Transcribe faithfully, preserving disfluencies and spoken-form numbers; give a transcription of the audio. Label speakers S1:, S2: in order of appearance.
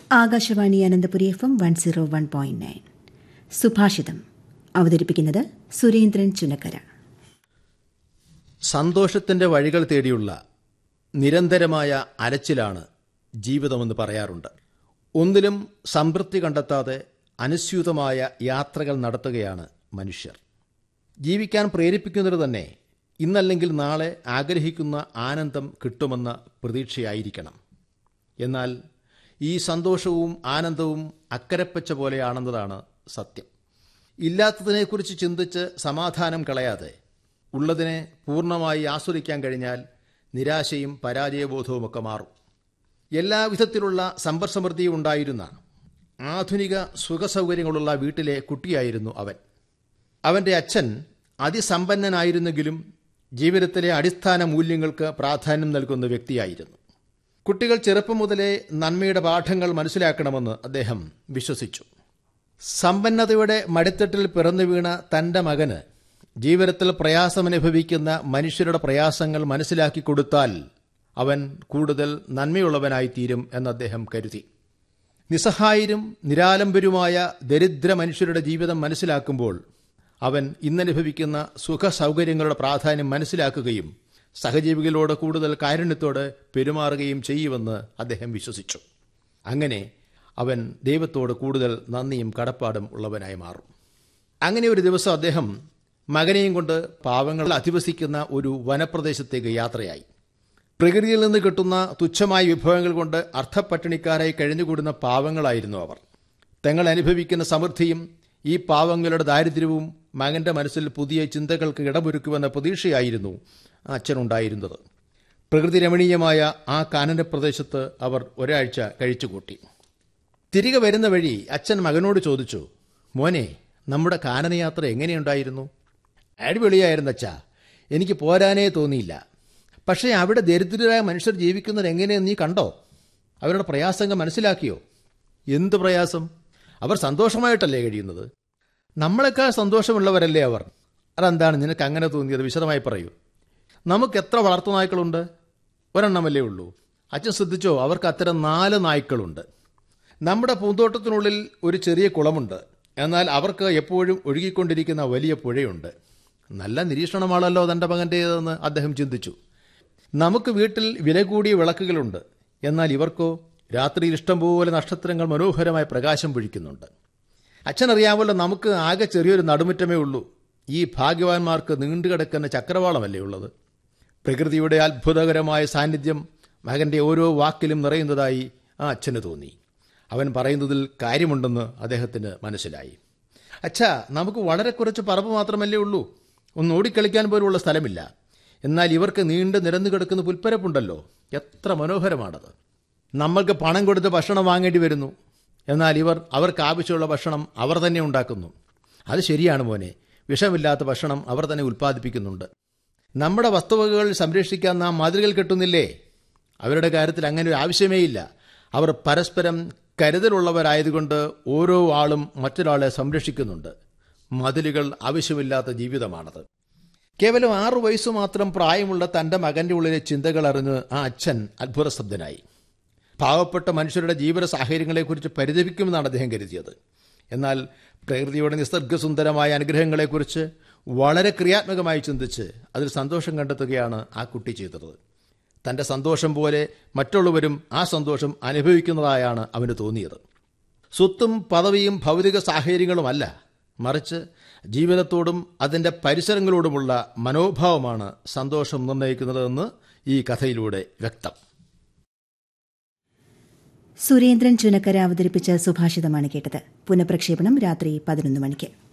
S1: Akashvani Ananthapuri F M one zero one point nine. സുഭാഷിതം അവതരിപ്പിക്കുന്നത് സുരേന്ദ്രൻ ചുനക്കര.
S2: സന്തോഷത്തിന്റെ വഴികൾ തേടിയുള്ള നിരന്തരമായ അലച്ചിലാണ് ജീവിതമെന്ന് പറയാറുണ്ട്. ഒന്നിലും സംതൃപ്തി കണ്ടെത്താതെ അനുസ്യൂതമായ യാത്രകൾ നടത്തുകയാണ് മനുഷ്യർ. ജീവിക്കാൻ പ്രേരിപ്പിക്കുന്നത് തന്നെ ഇന്നല്ലെങ്കിൽ നാളെ ആഗ്രഹിക്കുന്ന ആനന്ദം കിട്ടുമെന്ന പ്രതീക്ഷയായിരിക്കണം. എന്നാൽ ഈ സന്തോഷവും ആനന്ദവും അക്കരപ്പച്ച പോലെയാണെന്നതാണ് സത്യം. ഇല്ലാത്തതിനെക്കുറിച്ച് ചിന്തിച്ച് സമാധാനം കളയാതെ ഉള്ളതിനെ പൂർണ്ണമായി ആസ്വദിക്കാൻ കഴിഞ്ഞാൽ നിരാശയും പരാജയബോധവുമൊക്കെ മാറും. എല്ലാവിധത്തിലുള്ള സമ്പദ്സമൃദ്ധിയും ഉണ്ടായിരുന്ന ആധുനിക സുഖസൗകര്യങ്ങളുള്ള വീട്ടിലെ കുട്ടിയായിരുന്നു അവൻ. അവൻ്റെ അച്ഛൻ അതിസമ്പന്നനായിരുന്നെങ്കിലും ജീവിതത്തിലെ അടിസ്ഥാന മൂല്യങ്ങൾക്ക് പ്രാധാന്യം നൽകുന്ന വ്യക്തിയായിരുന്നു. കുട്ടികൾ ചെറുപ്പം മുതലേ നന്മയുടെ പാഠങ്ങൾ മനസ്സിലാക്കണമെന്ന് അദ്ദേഹം വിശ്വസിച്ചു. സമ്പന്നതയുടെ മടിത്തട്ടിൽ പിറന്നു വീണ തൻ്റെ മകന് ജീവിതത്തിൽ പ്രയാസമനുഭവിക്കുന്ന മനുഷ്യരുടെ പ്രയാസങ്ങൾ മനസ്സിലാക്കി കൊടുത്താൽ അവൻ കൂടുതൽ നന്മയുള്ളവനായിത്തീരും എന്ന് അദ്ദേഹം കരുതി. നിസ്സഹായരും നിരാലംബരുമായ ദരിദ്ര മനുഷ്യരുടെ ജീവിതം മനസ്സിലാക്കുമ്പോൾ അവൻ ഇന്നനുഭവിക്കുന്ന സുഖ സൗകര്യങ്ങളുടെ പ്രാധാന്യം മനസ്സിലാക്കുകയും സഹജീവികളോട് കൂടുതൽ കാരുണ്യത്തോടെ പെരുമാറുകയും ചെയ്യുമെന്ന് അദ്ദേഹം വിശ്വസിച്ചു. അങ്ങനെ അവൻ ദൈവത്തോട് കൂടുതൽ നന്ദിയും കടപ്പാടും ഉള്ളവനായി മാറും. അങ്ങനെ ഒരു ദിവസം അദ്ദേഹം മകനെയും കൊണ്ട് പാവങ്ങൾ അധിവസിക്കുന്ന ഒരു വനപ്രദേശത്തേക്ക് യാത്രയായി. പ്രകൃതിയിൽ നിന്ന് കിട്ടുന്ന തുച്ഛമായ വിഭവങ്ങൾ കൊണ്ട് അർത്ഥപ്പട്ടിണിക്കാരായി കഴിഞ്ഞുകൂടുന്ന പാവങ്ങളായിരുന്നു അവർ. തങ്ങൾ അനുഭവിക്കുന്ന സമൃദ്ധിയും ഈ പാവങ്ങളുടെ ദാരിദ്ര്യവും മകന്റെ മനസ്സിൽ പുതിയ ചിന്തകൾക്ക് ഇടമൊരുക്കുമെന്ന പ്രതീക്ഷയായിരുന്നു അച്ഛനുണ്ടായിരുന്നത്. പ്രകൃതി രമണീയമായ ആ കാനന പ്രദേശത്ത് അവർ ഒരാഴ്ച കഴിച്ചുകൂട്ടി. തിരികെ വരുന്ന വഴി അച്ഛൻ മകനോട് ചോദിച്ചു, മോനെ, നമ്മുടെ കാനനയാത്ര എങ്ങനെയുണ്ടായിരുന്നു? അടിപൊളിയായിരുന്നു അച്ഛാ, എനിക്ക് പോരാനേ തോന്നിയില്ല. പക്ഷേ അവിടെ ദരിദ്രരായ മനുഷ്യർ ജീവിക്കുന്നത് എങ്ങനെയെന്ന് നീ കണ്ടോ? അവരുടെ പ്രയാസങ്ങൾ മനസ്സിലാക്കിയോ? എന്ത് പ്രയാസം? അവർ സന്തോഷമായിട്ടല്ലേ കഴിയുന്നത്? നമ്മളെക്കാൾ സന്തോഷമുള്ളവരല്ലേ അവർ? അതെന്താണ് നിനക്ക് അങ്ങനെ തോന്നിയത്? വിശദമായി പറയൂ. നമുക്ക് എത്ര വളർത്തുനായ്ക്കളുണ്ട്? ഒരെണ്ണമല്ലേ ഉള്ളൂ. അച്ഛൻ ശ്രദ്ധിച്ചോ, അവർക്ക് അത്തരം നാല് നായ്ക്കളുണ്ട്. നമ്മുടെ പൂന്തോട്ടത്തിനുള്ളിൽ ഒരു ചെറിയ കുളമുണ്ട്, എന്നാൽ അവർക്ക് എപ്പോഴും ഒഴുകിക്കൊണ്ടിരിക്കുന്ന വലിയ പുഴയുണ്ട്. നല്ല നിരീക്ഷണമാണല്ലോ തൻ്റെ മകൻ്റേതെന്ന് അദ്ദേഹം ചിന്തിച്ചു. നമുക്ക് വീട്ടിൽ വില കൂടിയ വിളക്കുകളുണ്ട്, എന്നാൽ ഇവർക്കോ രാത്രിയിൽ ഇഷ്ടംപോലെ നക്ഷത്രങ്ങൾ മനോഹരമായ പ്രകാശം പൊഴിക്കുന്നുണ്ട്. അച്ഛനറിയാമല്ലോ, നമുക്ക് ആകെ ചെറിയൊരു നടുമുറ്റമേ ഉള്ളൂ. ഈ ഭാഗ്യവാന്മാർക്ക് നീണ്ടുകിടക്കുന്ന ചക്രവാളമല്ലേ ഉള്ളത്. പ്രകൃതിയുടെ അത്ഭുതകരമായ സാന്നിധ്യം മകൻ്റെ ഓരോ വാക്കിലും നിറയുന്നതായി ആ അച്ഛന് തോന്നി. അവൻ പറയുന്നതിൽ കാര്യമുണ്ടെന്ന് അദ്ദേഹത്തിന് മനസ്സിലായി. അച്ഛാ, നമുക്ക് വളരെ കുറച്ച് പറമ്പ് മാത്രമല്ലേ ഉള്ളൂ. ഒന്ന് ഓടിക്കളിക്കാൻ പോലുള്ള സ്ഥലമില്ല. എന്നാൽ ഇവർക്ക് നീണ്ടു നിരന്നു കിടക്കുന്ന പുൽപ്പരപ്പുണ്ടല്ലോ, എത്ര മനോഹരമാണത്. നമ്മൾക്ക് പണം കൊടുത്ത് ഭക്ഷണം വാങ്ങേണ്ടി വരുന്നു, എന്നാൽ ഇവർ അവർക്ക് ആവശ്യമുള്ള ഭക്ഷണം അവർ തന്നെ ഉണ്ടാക്കുന്നു. അത് ശരിയാണ് മോനെ, വിഷമില്ലാത്ത ഭക്ഷണം അവർ തന്നെ ഉൽപ്പാദിപ്പിക്കുന്നുണ്ട്. നമ്മുടെ വസ്തുവകകൾ സംരക്ഷിക്കാൻ നാം മതിലുകൾ കെട്ടുന്നില്ലേ? അവരുടെ കാര്യത്തിൽ അങ്ങനെ ഒരു ആവശ്യമേയില്ല. അവർ പരസ്പരം കരുതലുള്ളവരായതുകൊണ്ട് ഓരോ ആളും മറ്റൊരാളെ സംരക്ഷിക്കുന്നുണ്ട്. മതിലുകൾ ആവശ്യമില്ലാത്ത ജീവിതമാണത്. കേവലം ആറു വയസ്സു മാത്രം പ്രായമുള്ള തൻ്റെ മകൻ്റെ ഉള്ളിലെ ചിന്തകൾ അറിഞ്ഞ് ആ അച്ഛൻ അത്ഭുതസ്തബ്ധനായി. പാവപ്പെട്ട മനുഷ്യരുടെ ജീവിത സാഹചര്യങ്ങളെക്കുറിച്ച് പരിതപിക്കുമെന്നാണ് അദ്ദേഹം കരുതിയത്. എന്നാൽ പ്രകൃതിയുടെ നിസർഗസുന്ദരമായ അനുഗ്രഹങ്ങളെക്കുറിച്ച് വളരെ ക്രിയാത്മകമായി ചിന്തിച്ച് അതിൽ സന്തോഷം കണ്ടെത്തുകയാണ് ആ കുട്ടി ചെയ്തത്. തൻ്റെ സന്തോഷം പോലെ മറ്റുള്ളവരും ആ സന്തോഷം അനുഭവിക്കുന്നതായാണ് അവന് തോന്നിയത്. സ്വത്തും പദവിയും ഭൗതിക സാഹചര്യങ്ങളുമല്ല, മറിച്ച് ജീവിതത്തോടും അതിൻ്റെ പരിസരങ്ങളോടുമുള്ള മനോഭാവമാണ് സന്തോഷം നിർണ്ണയിക്കുന്നതെന്ന് ഈ കഥയിലൂടെ വ്യക്തം.
S1: സുരേന്ദ്രൻ ചുനക്കര അവതരിപ്പിച്ച സുഭാഷിതമാണ് കേട്ടത്. പുനഃപ്രക്ഷേപണം രാത്രി പതിനൊന്ന് മണിക്ക്.